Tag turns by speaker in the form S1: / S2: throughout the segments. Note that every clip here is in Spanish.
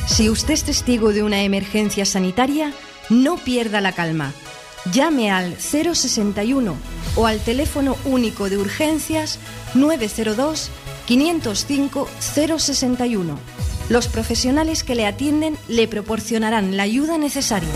S1: Si usted es testigo de una emergencia sanitaria, no pierda la calma. Llame al 061 o al teléfono único de urgencias 902 505 061. Los profesionales que le atienden le proporcionarán la ayuda necesaria.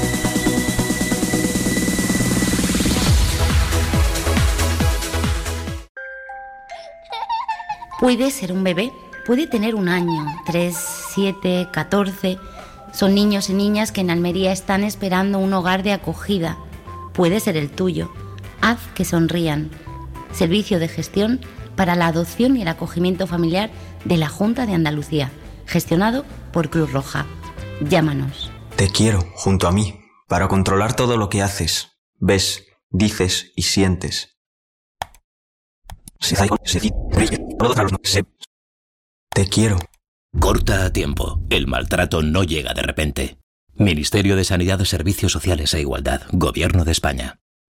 S2: Puede ser un bebé, puede tener 1 año, 3, 7, 14. Son niños y niñas que en Almería están esperando un hogar de acogida. Puede ser el tuyo. Haz que sonrían. Servicio de gestión para la adopción y el acogimiento familiar de la Junta de Andalucía, gestionado por Cruz Roja. Llámanos.
S3: Te quiero junto a mí para controlar todo lo que haces, ves, dices y sientes. Te quiero.
S4: Corta a tiempo. El maltrato no llega de repente. Ministerio de Sanidad, Servicios Sociales e Igualdad. Gobierno de España.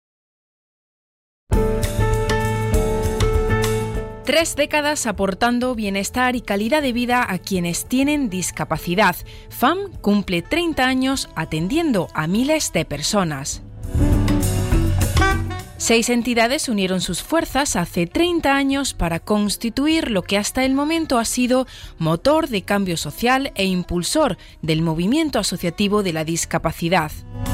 S5: 3 décadas aportando bienestar y calidad de vida a quienes tienen discapacidad. FAM cumple 30 años atendiendo a miles de personas. 6 entidades unieron sus fuerzas hace 30 años para constituir lo que hasta el momento ha sido motor de cambio social e impulsor del movimiento asociativo de la discapacidad.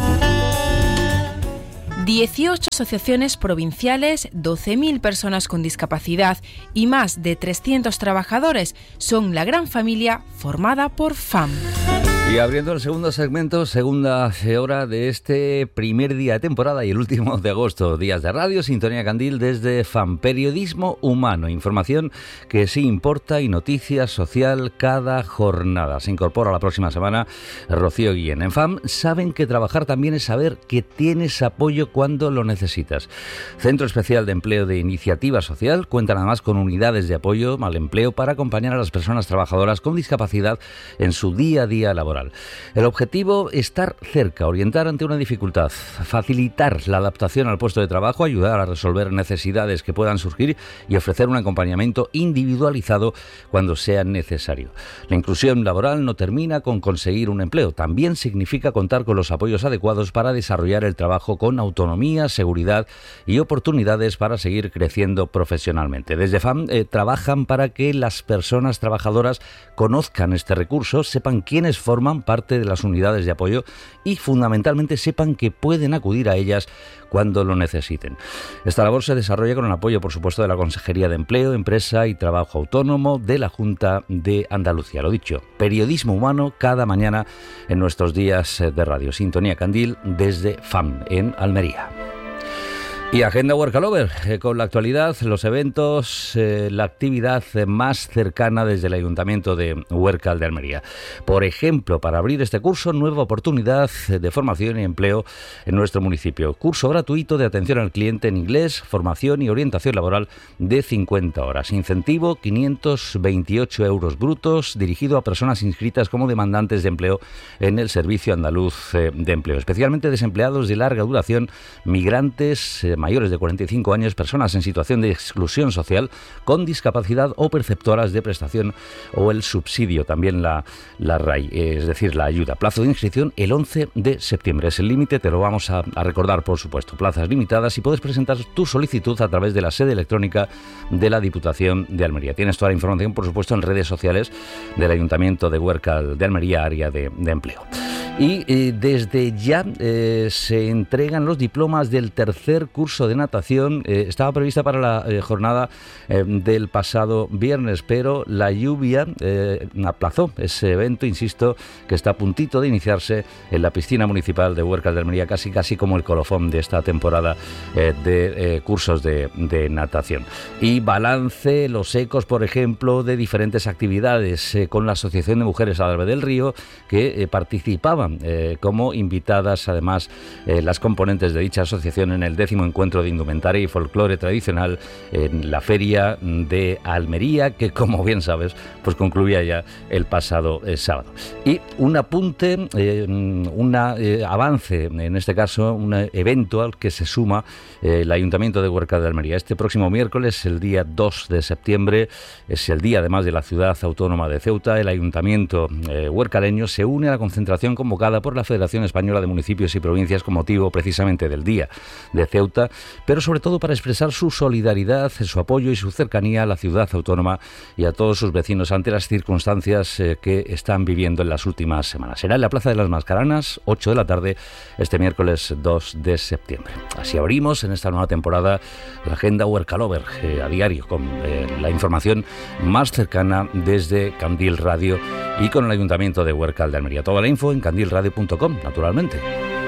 S5: 18 asociaciones provinciales, 12.000 personas con discapacidad y más de 300 trabajadores son la gran familia formada por FAM.
S6: Y abriendo el segundo segmento, segunda hora de este primer día de temporada y el último de agosto. Días de radio, Sintonía Candil desde FAM. Periodismo humano, información que sí importa y noticias social cada jornada. Se incorpora la próxima semana Rocío Guillén. En FAM saben que trabajar también es saber que tienes apoyo cuando lo necesitas. Centro Especial de Empleo de Iniciativa Social cuentan además con unidades de apoyo al empleo para acompañar a las personas trabajadoras con discapacidad en su día a día laboral. El objetivo, estar cerca, orientar ante una dificultad, facilitar la adaptación al puesto de trabajo, ayudar a resolver necesidades que puedan surgir y ofrecer un acompañamiento individualizado cuando sea necesario. La inclusión laboral no termina con conseguir un empleo, también significa contar con los apoyos adecuados para desarrollar el trabajo con autonomía, seguridad y oportunidades para seguir creciendo profesionalmente. Desde FAM trabajan para que las personas trabajadoras conozcan este recurso, sepan quiénes forman parte de las unidades de apoyo y fundamentalmente sepan que pueden acudir a ellas cuando lo necesiten. Esta labor se desarrolla con el apoyo, por supuesto, de la Consejería de Empleo, Empresa y Trabajo Autónomo de la Junta de Andalucía. Lo dicho, periodismo humano cada mañana en nuestros días de radio. Sintonía Candil desde FAM en Almería. Y agenda Workalover, con la actualidad, los eventos, la actividad más cercana desde el Ayuntamiento de Huércal de Almería. Por ejemplo, para abrir este curso, nueva oportunidad de formación y empleo en nuestro municipio. Curso gratuito de atención al cliente en inglés, formación y orientación laboral de 50 horas. Incentivo 528 euros brutos, dirigido a personas inscritas como demandantes de empleo en el Servicio Andaluz de Empleo. Especialmente desempleados de larga duración, migrantes, mayores de 45 años, personas en situación de exclusión social, con discapacidad o perceptoras de prestación o el subsidio, también la RAI, es decir, la ayuda. Plazo de inscripción el 11 de septiembre. Es el límite, te lo vamos a recordar, por supuesto. Plazas limitadas y puedes presentar tu solicitud a través de la sede electrónica de la Diputación de Almería. Tienes toda la información, por supuesto, en redes sociales del Ayuntamiento de Huércal de Almería, área de empleo. Y desde ya se entregan los diplomas del tercer curso de natación. Estaba prevista para la jornada del pasado viernes, pero la lluvia aplazó ese evento, insisto, que está a puntito de iniciarse en la piscina municipal de Huércal de Almería, casi como el colofón de esta temporada de cursos de natación. Y balance, los ecos, por ejemplo, de diferentes actividades con la Asociación de Mujeres Adarve del Río, que participaban como invitadas además las componentes de dicha asociación en el 10º encuentro de indumentaria y folclore tradicional en la Feria de Almería, que como bien sabes, pues concluía ya el pasado sábado. Y un apunte, un avance, en este caso, un evento al que se suma el Ayuntamiento de Huércal de Almería. Este próximo miércoles, el día 2 de septiembre, es el día además de la ciudad autónoma de Ceuta. El Ayuntamiento huércaleño se une a la concentración convocada por la Federación Española de Municipios y Provincias con motivo precisamente del Día de Ceuta, pero sobre todo para expresar su solidaridad, su apoyo y su cercanía a la ciudad autónoma y a todos sus vecinos ante las circunstancias que están viviendo en las últimas semanas. Será en la Plaza de las Mascaranas, 8 de la tarde, este miércoles 2 de septiembre. Así abrimos en esta nueva temporada la agenda Huércalover a diario, con la información más cercana desde Candil Radio y con el Ayuntamiento de Huércal de Almería. Toda la info en candilradio.com, naturalmente.